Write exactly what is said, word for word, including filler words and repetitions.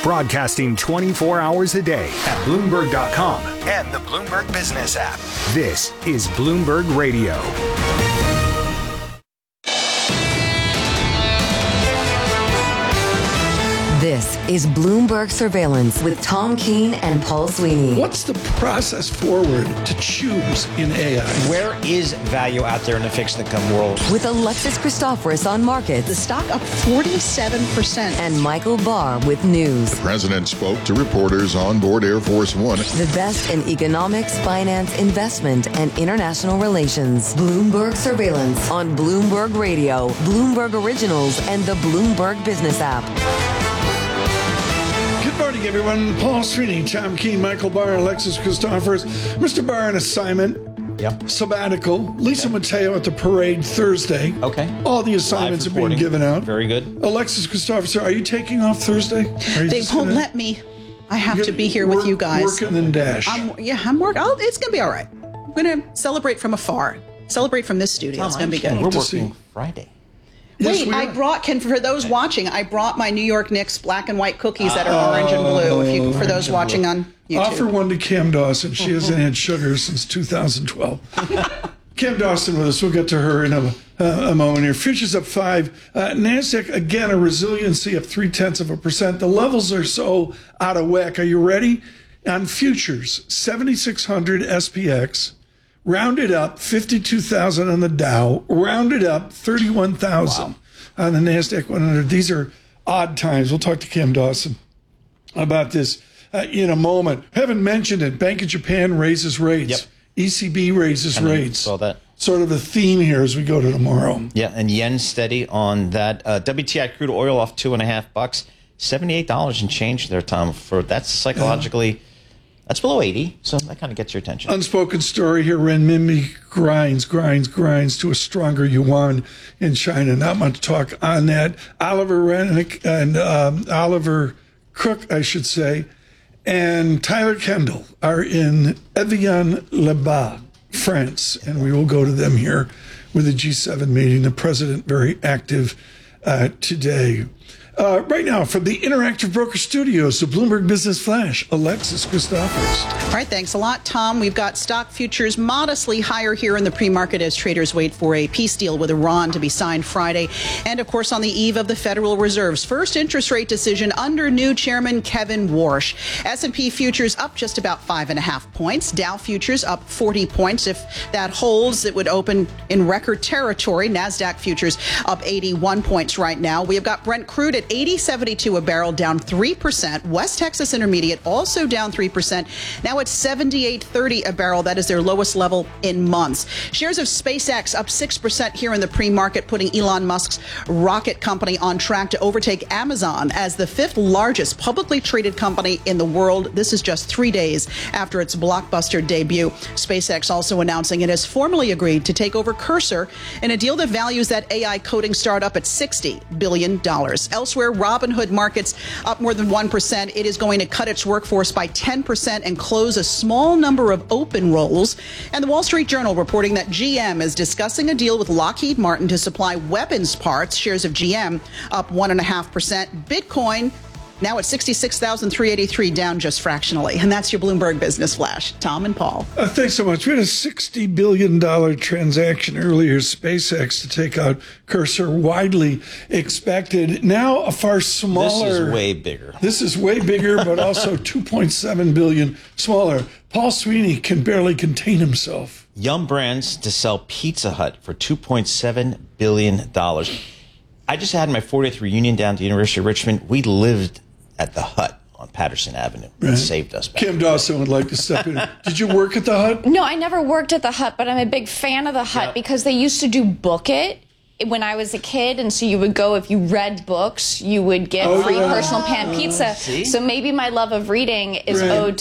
Broadcasting twenty-four hours a day at Bloomberg dot com and the Bloomberg Business app. This is Bloomberg Radio. This is Bloomberg Surveillance with Tom Keene and Paul Sweeney. What's the process forward to choose in A I? Where is value out there in the fixed income world? With Alexis Christoforous on markets. The stock up forty-seven percent. And Michael Barr with news. The president spoke to reporters on board Air Force One. The best in economics, finance, investment, and international relations. Bloomberg Surveillance on Bloomberg Radio, Bloomberg Originals, and the Bloomberg Business app. Good morning, everyone. Paul Sweeney, Tom Keene, Michael Barr, Alexis Christoforous. Mister Barr on assignment. Yep. Sabbatical. Lisa Mateo at the parade Thursday. Okay. All the assignments are being given out. Very good. Alexis Christoforous, are you taking off Thursday? They won't gonna, let me. I have to be here work, with you guys. Work and then dash. I'm, yeah, I'm working. Oh, it's going to be all right. I'm going to celebrate from afar. Celebrate from this studio. Oh, it's going to be good. We're to working see. Friday. Wait, yes, I brought, can, for those watching, I brought my New York Knicks black and white cookies that are orange and blue, if you, for those watching on YouTube. Offer one to Cam Dawson. She hasn't had sugar since two thousand twelve. Cam Dawson with us. We'll get to her in a, uh, a moment here. Futures up five. Uh, NASDAQ, again, a resiliency of three-tenths of a percent. The levels are so out of whack. Are you ready? On futures, seventy-six hundred S P X. Rounded up, fifty-two thousand on the Dow. Rounded up, thirty-one thousand wow. on the NASDAQ one hundred. These are odd times. We'll talk to Cam Dawson about this uh, in a moment. Haven't mentioned it. Bank of Japan raises rates. Yep. E C B raises I rates. Saw that. Sort of a theme here as we go to tomorrow. Yeah, and yen steady on that. Uh, W T I crude oil off two and a half bucks. seventy-eight dollars and change there, Tom. For that's psychologically... Yeah. That's below eighty, so that kind of gets your attention. Unspoken story here. Renminbi grinds, grinds, grinds to a stronger yuan in China. Not much talk on that. Oliver Rennick and um, Oliver Cook, I should say, and Tyler Kendall are in Evian-le-Bas, France, and we will go to them here with the G seven meeting. The president very active uh, today. Uh, right now, from the Interactive Broker Studios, the Bloomberg Business Flash, Alexis Christoforous. All right, thanks a lot, Tom. We've got stock futures modestly higher here in the pre-market as traders wait for a peace deal with Iran to be signed Friday. And, of course, on the eve of the Federal Reserve's first interest rate decision under new chairman Kevin Warsh. S and P futures up just about five and a half points. Dow futures up forty points. If that holds, it would open in record territory. NASDAQ futures up eighty-one points right now. We have got Brent crude at eighty seventy-two a barrel, down three percent. West Texas Intermediate also down three percent. Now it's seventy-eight thirty a barrel. That is their lowest level in months. Shares of SpaceX up six percent here in the pre-market, putting Elon Musk's rocket company on track to overtake Amazon as the fifth largest publicly traded company in the world. This is just three days after its blockbuster debut. SpaceX also announcing it has formally agreed to take over Cursor in a deal that values that A I coding startup at sixty billion dollars. Elsewhere, Robinhood markets up more than one percent. It is going to cut its workforce by ten percent and close a small number of open roles. And the Wall Street Journal reporting that G M is discussing a deal with Lockheed Martin to supply weapons parts. Shares of G M up one point five percent. Bitcoin now at sixty-six thousand three hundred eighty-three, down just fractionally. And that's your Bloomberg Business Flash. Tom and Paul. Uh, thanks so much. We had a sixty billion dollars transaction earlier, SpaceX, to take out Cursor, widely expected. Now a far smaller. This is way bigger. This is way bigger, but also two point seven billion dollars smaller. Paul Sweeney can barely contain himself. Yum Brands to sell Pizza Hut for two point seven billion dollars. I just had my fortieth reunion down at the University of Richmond. We lived at the Hut on Patterson Avenue. Right. It saved us back. Kim Dawson would like to step in. Did you work at the Hut? No, I never worked at the Hut, but I'm a big fan of the Hut yep. because they used to do Book It when I was a kid, and so you would go, if you read books, you would get oh, free yeah. personal pan pizza. See? So maybe my love of reading is right. owed